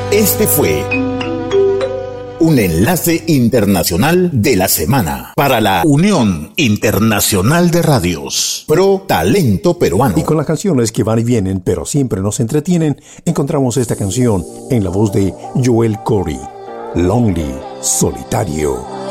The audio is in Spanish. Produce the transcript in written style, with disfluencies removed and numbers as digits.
Este fue un enlace internacional de la semana para la Unión Internacional de Radios Pro Talento Peruano. Y con las canciones que van y vienen, pero siempre nos entretienen, encontramos esta canción en la voz de Joel Corry, Lonely, Solitario.